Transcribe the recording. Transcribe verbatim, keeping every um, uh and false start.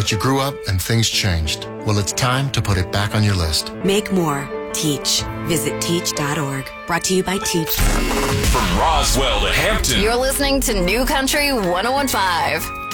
But you grew up and things changed. Well, it's time to put it back on your list. Make more. Teach. Visit teach dot org. Brought to you by Teach. From Roswell to Hampton. You're listening to New Country one oh one point five.